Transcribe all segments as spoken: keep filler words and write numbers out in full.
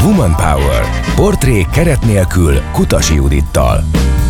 Woman Power. Portré keret nélkül Kutasi Judittal.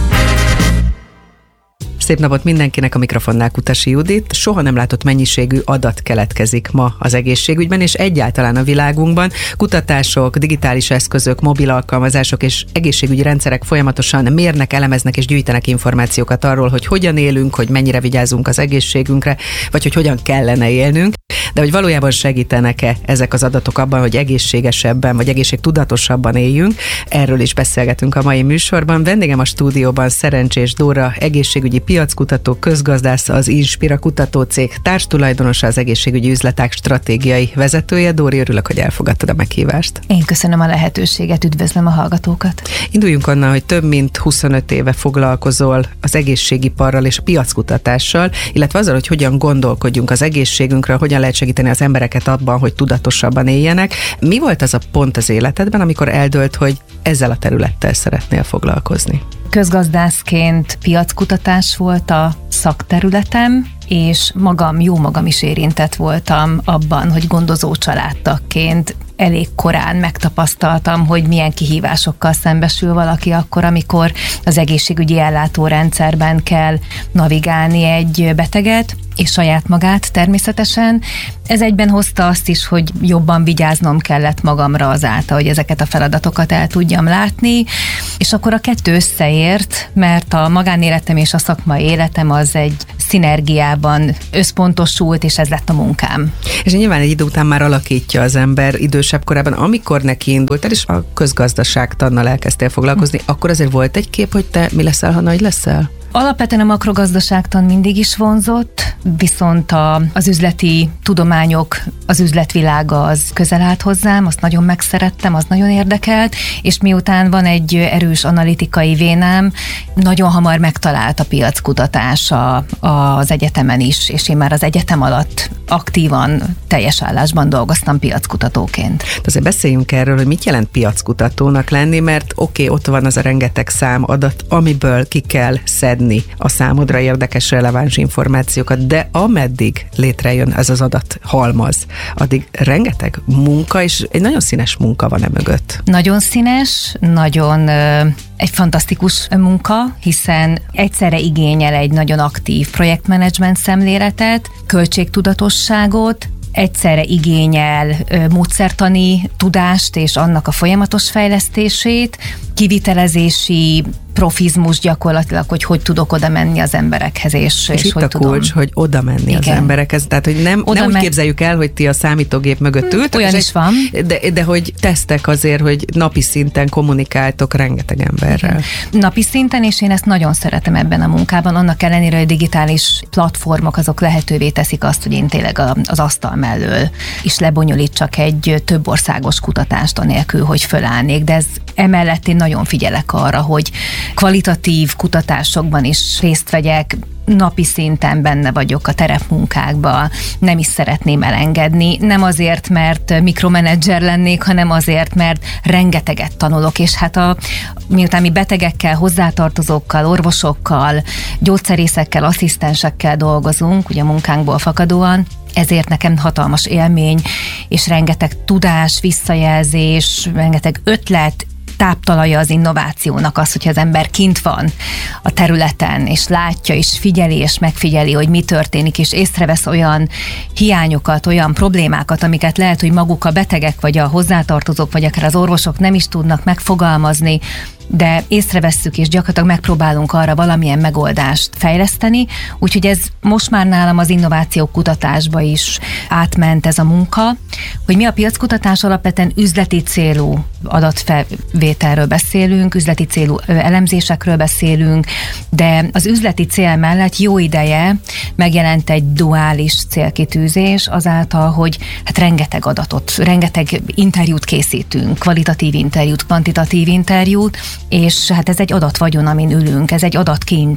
Szép napot mindenkinek, a mikrofonnál Kutasi Judit. Soha nem látott mennyiségű adat keletkezik ma az egészségügyben, és egyáltalán a világunkban. Kutatások, digitális eszközök, mobil alkalmazások és egészségügyi rendszerek folyamatosan mérnek, elemeznek és gyűjtenek információkat arról, hogy hogyan élünk, hogy mennyire vigyázunk az egészségünkre, vagy hogy hogyan kellene élnünk. De hogy valójában segítenek-e ezek az adatok abban, hogy egészségesebben vagy egészségtudatosabban éljünk? Erről is beszélgetünk a mai műsorban. Vendégem a stúdióban Szerencsés Dóra, egészségügyi piackutató, közgazdász, az Inspira kutatócég társtulajdonosa, az egészségügyi üzletág stratégiai vezetője. Dóri, örülök, hogy elfogadtad a meghívást. Én köszönöm a lehetőséget, üdvözlöm a hallgatókat. Induljunk onnan, hogy több mint huszonöt éve foglalkozol az egészségiparral és a piackutatással, illetve azzal, hogy hogyan gondolkodjunk az egészségünkről, hogyan lehet segíteni az embereket abban, hogy tudatosabban éljenek. Mi volt az a pont az életedben, amikor eldőlt, hogy ezzel a területtel szeretnél foglalkozni? Közgazdászként piackutatás volt a szakterületem, és magam, jó magam is érintett voltam abban, hogy gondozó családtagként elég korán megtapasztaltam, hogy milyen kihívásokkal szembesül valaki akkor, amikor az egészségügyi ellátórendszerben kell navigálni egy beteget, és saját magát természetesen. Ez egyben hozta azt is, hogy jobban vigyáznom kellett magamra azáltal, hogy ezeket a feladatokat el tudjam látni, és akkor a kettő összeért, mert a magánéletem és a szakmai életem az egy szinergiában összpontosult, és ez lett a munkám. És nyilván egy idő után már alakítja az ember idősebb korában, amikor neki indultál, és a közgazdaságtannal elkezdtél foglalkozni, hm. akkor azért volt egy kép, hogy te mi leszel, ha nagy leszel? Alapvetően a makrogazdaságtan mindig is vonzott, viszont a, az üzleti tudományok, az üzletvilága az közel állt hozzám, azt nagyon megszerettem, az nagyon érdekelt, és miután van egy erős analitikai vénám, nagyon hamar megtalált a piackutatása az egyetemen is, és én már az egyetem alatt aktívan, teljes állásban dolgoztam piackutatóként. De azért beszéljünk erről, hogy mit jelent piackutatónak lenni, mert oké, okay, ott van az a rengeteg szám adat, amiből ki kell szedni a számodra érdekes, releváns információkat, de ameddig létrejön ez az adathalmaz, addig rengeteg munka, és egy nagyon színes munka van e mögött. Nagyon színes, nagyon egy fantasztikus munka, hiszen egyszerre igényel egy nagyon aktív projektmenedzsment szemléletet, költségtudatosságot, egyszerre igényel módszertani tudást és annak a folyamatos fejlesztését, kivitelezési profizmus gyakorlatilag, hogy hogy tudok oda menni az emberekhez, és, és, és itt hogy a tudom. kulcs, hogy oda menni Igen. az emberekhez, tehát hogy nem, nem úgy képzeljük el, hogy ti a számítógép mögött ültök, olyan is van. De, de hogy tesztek azért, hogy napi szinten kommunikáltok rengeteg emberrel. Igen. Napi szinten, és én ezt nagyon szeretem ebben a munkában, annak ellenére, hogy digitális platformok azok lehetővé teszik azt, hogy én tényleg az asztal mellől is lebonyolítsak egy több országos kutatást anélkül, hogy fölállnék, de ez emellett én nagyon figyelek arra, hogy kvalitatív kutatásokban is részt vegyek, napi szinten benne vagyok a terepmunkákban, nem is szeretném elengedni, nem azért, mert mikromenedzser lennék, hanem azért, mert rengeteget tanulok, és hát a, miután mi betegekkel, hozzátartozókkal, orvosokkal, gyógyszerészekkel, asszisztensekkel dolgozunk, ugye a munkánkból fakadóan, ezért nekem hatalmas élmény, és rengeteg tudás, visszajelzés, rengeteg ötlet, táptalaja az innovációnak az, hogyha az ember kint van a területen, és látja, és figyeli, és megfigyeli, hogy mi történik, és észrevesz olyan hiányokat, olyan problémákat, amiket lehet, hogy maguk a betegek, vagy a hozzátartozók, vagy akár az orvosok nem is tudnak megfogalmazni, de észrevesszük, és gyakorlatilag megpróbálunk arra valamilyen megoldást fejleszteni, úgyhogy ez most már nálam az innováció kutatásba is átment ez a munka, hogy mi a piackutatás, alapvetően üzleti célú adatfelvételről beszélünk, üzleti célú elemzésekről beszélünk, de az üzleti cél mellett jó ideje megjelent egy duális célkitűzés azáltal, hogy hát rengeteg adatot, rengeteg interjút készítünk, kvalitatív interjút, kvantitatív interjút, és hát ez egy adatvagyon, amin ülünk, ez egy adatkincs.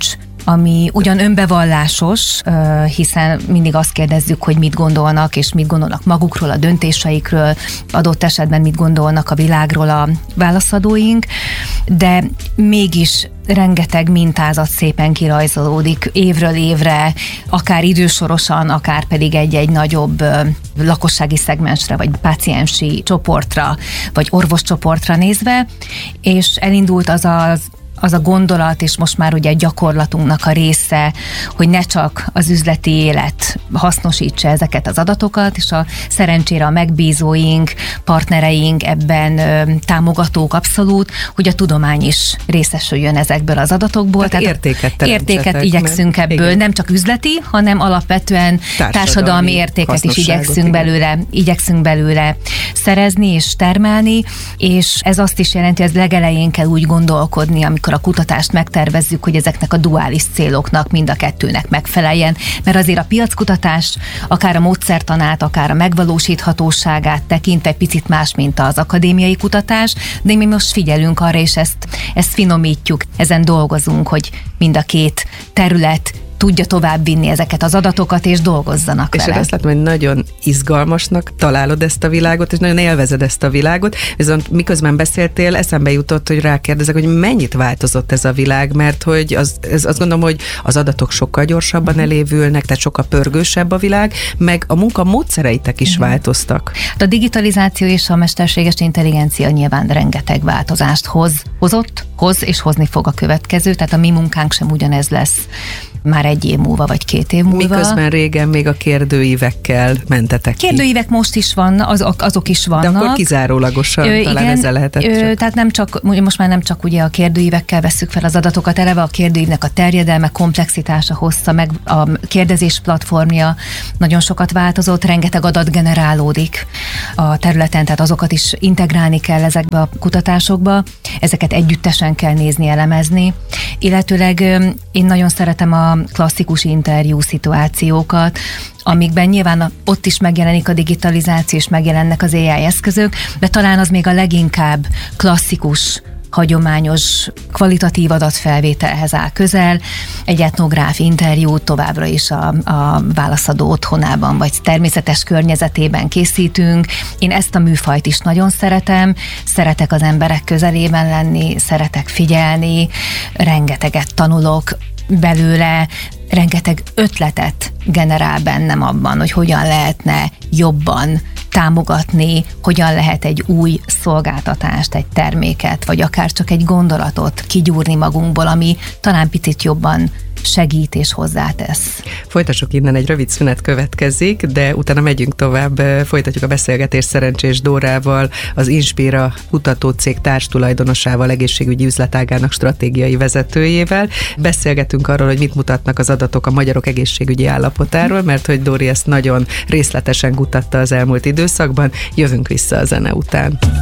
ami ugyan önbevallásos, hiszen mindig azt kérdezzük, hogy mit gondolnak, és mit gondolnak magukról, a döntéseikről, adott esetben mit gondolnak a világról a válaszadóink, de mégis rengeteg mintázat szépen kirajzolódik évről évre, akár idősorosan, akár pedig egy-egy nagyobb lakossági szegmensre, vagy páciensi csoportra, vagy orvoscsoportra nézve, és elindult az az az a gondolat, és most már ugye gyakorlatunknak a része, hogy ne csak az üzleti élet hasznosítsa ezeket az adatokat, és a szerencsére a megbízóink, partnereink ebben ö, támogatók abszolút, hogy a tudomány is részesüljön ezekből az adatokból. Tehát, Tehát értéket Értéket igyekszünk ebből, igen. Nem csak üzleti, hanem alapvetően társadalmi, társadalmi értéket is igyekszünk belőle, igyekszünk belőle szerezni és termelni, és ez azt is jelenti, hogy ez legelején kell úgy gondolkodni, amikor a kutatást megtervezzük, hogy ezeknek a duális céloknak mind a kettőnek megfeleljen, mert azért a piackutatás akár a módszertanát, akár a megvalósíthatóságát tekint egy picit más, mint az akadémiai kutatás, de mi most figyelünk arra, és ezt, ezt finomítjuk, ezen dolgozunk, hogy mind a két terület tudja továbbvinni ezeket az adatokat, és dolgozzanak és vele. És azt látom, hogy nagyon izgalmasnak találod ezt a világot, és nagyon élvezed ezt a világot, viszont miközben beszéltél, eszembe jutott, hogy rákérdezek, hogy mennyit változott ez a világ, mert hogy az, ez, azt gondolom, hogy az adatok sokkal gyorsabban elévülnek, tehát sokkal pörgősebb a világ, meg a munka módszereitek is uh-huh. változtak. A digitalizáció és a mesterséges intelligencia nyilván rengeteg változást hoz, hozott, hoz és hozni fog a következő, tehát a mi munkánk sem ugyanez lesz már egy év múlva, vagy két év múlva. Miközben régen még a kérdőívekkel mentetek ki. Kérdőívek most is vannak, azok, azok is vannak. De akkor kizárólagosan ö, talán igen, ezzel lehetett ö, csak. Tehát nem csak, most már nem csak ugye a kérdőívekkel vesszük fel az adatokat, eleve a kérdőívnek a terjedelme, komplexitása, hossza, meg a kérdezés platformja nagyon sokat változott, rengeteg adat generálódik a területen, tehát azokat is integrálni kell ezekbe a kutatásokba, ezeket együttesen kell nézni, elemezni. Illetőleg én nagyon szeretem a klasszikus interjú szituációkat, amikben nyilván ott is megjelenik a digitalizáció, és megjelennek az á i eszközök, de talán az még a leginkább klasszikus, hagyományos, kvalitatív adatfelvételhez áll közel. Egy etnográf interjút továbbra is a, a válaszadó otthonában, vagy természetes környezetében készítünk. Én ezt a műfajt is nagyon szeretem, szeretek az emberek közelében lenni, szeretek figyelni, rengeteget tanulok belőle, rengeteg ötletet generál bennem abban, hogy hogyan lehetne jobban támogatni, hogyan lehet egy új szolgáltatást, egy terméket, vagy akár csak egy gondolatot kigyúrni magunkból, ami talán picit jobban segít és hozzátesz. Folytassuk innen, egy rövid szünet következik, de utána megyünk tovább, folytatjuk a beszélgetést Szerencsés Dórával, az Inspira kutatócég társtulajdonosával, egészségügyi üzletágának stratégiai vezetőjével. Beszélgetünk arról, hogy mit mutatnak az adatok a magyarok egészségügyi állapotáról, mert hogy Dóri ezt nagyon részletesen kutatta az elmúlt időszakban. Jövünk vissza a zene után.